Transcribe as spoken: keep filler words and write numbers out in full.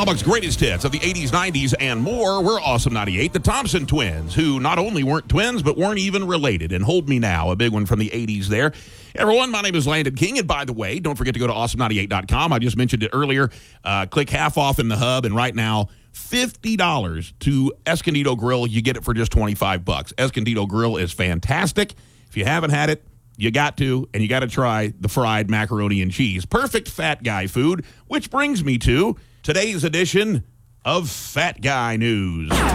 Lubbock's greatest hits of the eighties, nineties, and more were Awesome ninety-eight, the Thompson twins, who not only weren't twins, but weren't even related. And Hold Me Now, a big one from the eighties there. Everyone, my name is Landon King, and by the way, don't forget to go to awesome ninety-eight dot com. I just mentioned it earlier. Uh, click half off in the hub, and right now, fifty dollars to Escondido Grill. You get it for just twenty-five bucks. Escondido Grill is fantastic. If you haven't had it, you got to, and you got to try the fried macaroni and cheese. Perfect fat guy food, which brings me to today's edition of Fat Guy News.